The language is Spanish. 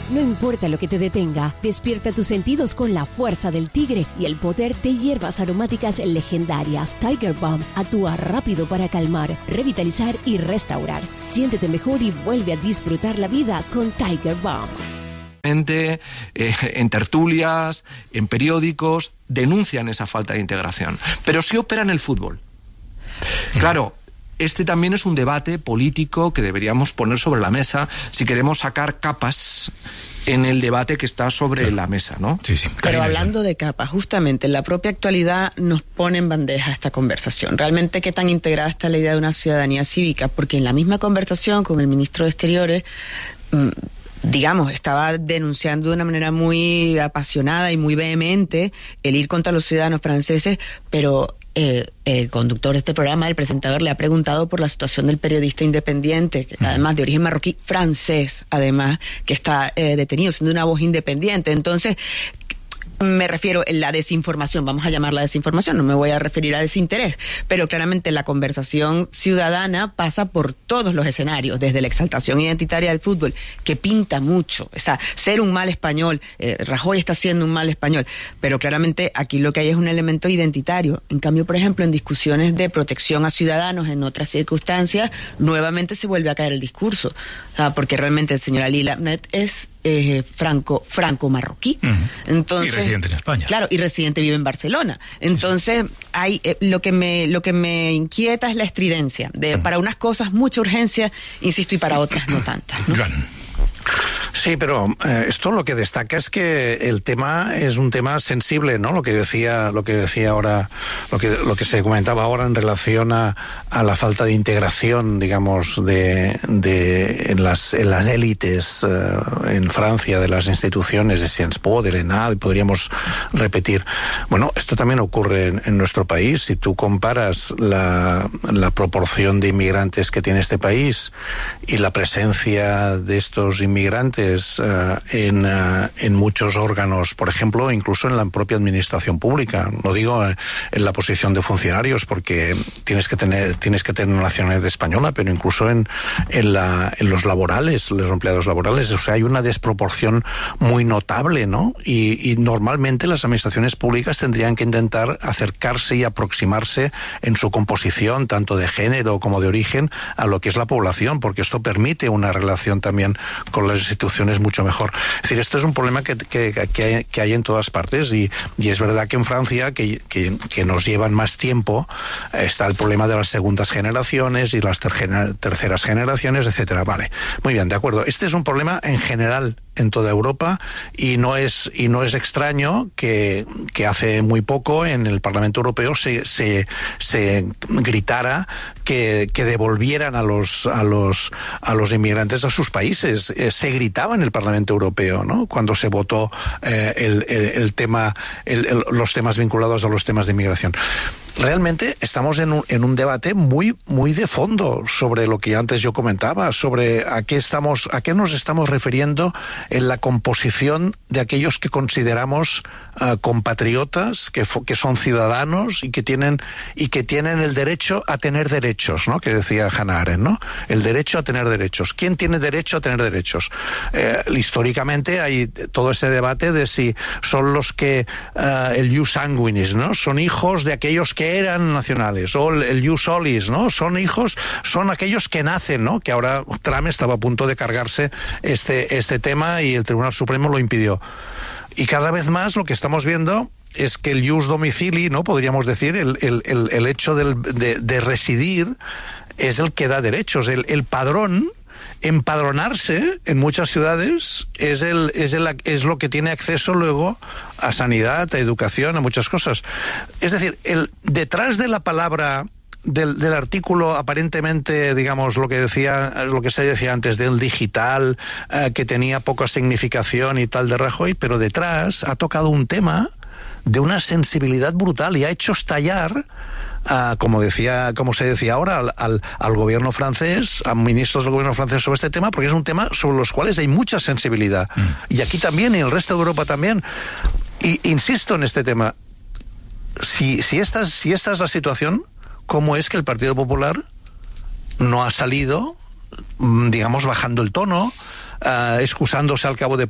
No importa lo que te detenga, despierta tus sentidos con la fuerza del tigre y el poder de hierbas aromáticas legendarias. Tiger Balm actúa rápido para calmar, revitalizar y restaurar. Siéntete mejor y vuelve a disfrutar la vida con Tiger Balm. En tertulias, en periódicos, denuncian esa falta de integración. Pero sí opera en el fútbol. Claro, este también es un debate político que deberíamos poner sobre la mesa si queremos sacar capas en el debate que está sobre la mesa, ¿no? Sí. Pero hablando de capas, justamente la propia actualidad nos pone en bandeja esta conversación. Realmente, ¿qué tan integrada está la idea de una ciudadanía cívica? Porque en la misma conversación con el ministro de Exteriores, digamos, estaba denunciando de una manera muy apasionada y muy vehemente el ir contra los ciudadanos franceses, pero el conductor de este programa, el presentador, le ha preguntado por la situación del periodista independiente, además de origen marroquí, francés, además, que está detenido, siendo una voz independiente. Entonces, me refiero a la desinformación, vamos a llamarla desinformación, no me voy a referir a desinterés, pero claramente la conversación ciudadana pasa por todos los escenarios, desde la exaltación identitaria del fútbol, que pinta mucho, o sea, ser un mal español, Rajoy está siendo un mal español, pero claramente aquí lo que hay es un elemento identitario. En cambio, por ejemplo, en discusiones de protección a ciudadanos en otras circunstancias, nuevamente se vuelve a caer el discurso, o sea, porque realmente el señor Ali Labnet es franco-marroquí. Entonces, y residente en España. Claro, y residente, vive en Barcelona. Entonces, hay lo que me inquieta es la estridencia. Para unas cosas mucha urgencia, insisto, y para otras no tantas, ¿no? Sí, pero esto lo que destaca es que el tema es un tema sensible, ¿no? Lo que decía ahora, lo que se comentaba ahora en relación a la falta de integración, digamos, en las élites en Francia de las instituciones de Sciences Po, de l'ENA, podríamos repetir. Bueno, esto también ocurre en nuestro país. Si tú comparas la proporción de inmigrantes que tiene este país y la presencia de estos inmigrantes en muchos órganos, por ejemplo, incluso en la propia administración pública. No digo en la posición de funcionarios, porque tienes que tener nacionalidad española, pero incluso en los laborales, los empleados laborales. O sea, hay una desproporción muy notable, ¿no? Y normalmente las administraciones públicas tendrían que intentar acercarse y aproximarse en su composición, tanto de género como de origen, a lo que es la población, porque esto permite una relación también con las instituciones mucho mejor. Es decir, esto es un problema que hay en todas partes, y es verdad que en Francia, que nos llevan más tiempo, está el problema de las segundas generaciones y las terceras generaciones, etcétera. Vale, muy bien, de acuerdo. Este es un problema en general en toda Europa, y no es extraño que hace muy poco en el Parlamento Europeo se gritara que devolvieran a los inmigrantes a sus países. Se gritaba en el Parlamento Europeo, ¿no? Cuando se votó los temas vinculados a los temas de inmigración. Realmente estamos en un debate muy, muy de fondo sobre lo que antes yo comentaba, sobre a qué nos estamos refiriendo en la composición de aquellos que consideramos compatriotas, que son ciudadanos y que tienen el derecho a tener derechos, ¿no? Que decía Hannah Arendt, ¿no? El derecho a tener derechos. ¿Quién tiene derecho a tener derechos? Históricamente hay todo ese debate de si son los que el ius sanguinis, ¿no? Son hijos de aquellos que eran nacionales, o el ius solis, ¿no? Son aquellos que nacen, ¿no? Que ahora Trump estaba a punto de cargarse este tema y el Tribunal Supremo lo impidió. Y cada vez más lo que estamos viendo es que el ius domicili, ¿no? Podríamos decir, el hecho de residir es el que da derechos. El padrón, empadronarse en muchas ciudades es lo que tiene acceso luego a sanidad, a educación, a muchas cosas. Es decir, detrás de la palabra del artículo, aparentemente, digamos, lo que se decía antes del digital, que tenía poca significación y tal, de Rajoy, pero detrás ha tocado un tema de una sensibilidad brutal y ha hecho estallar, como se decía ahora, al gobierno francés, a ministros del gobierno francés sobre este tema, porque es un tema sobre los cuales hay mucha sensibilidad. Y aquí también, y en el resto de Europa también. Y insisto en este tema. Si esta es la situación, ¿cómo es que el Partido Popular no ha salido, digamos, bajando el tono, excusándose al cabo de